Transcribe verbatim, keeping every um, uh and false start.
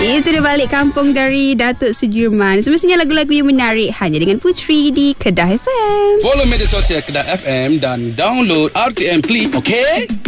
Itu dia balik kampung dari Datuk Sudirman. Semestinya lagu-lagu yang menarik hanya dengan Puteri di Kedah F M. Follow media sosial Kedah F M dan download R T M Play, okay?